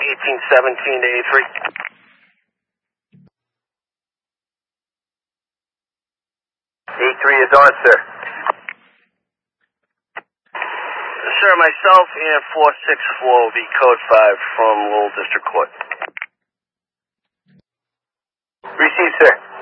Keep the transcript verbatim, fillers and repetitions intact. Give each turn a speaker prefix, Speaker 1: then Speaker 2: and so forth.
Speaker 1: eighteen seventeen to A three. A three is on, sir. Sir, myself and four six four will be code five from Lowell District Court. Received, sir.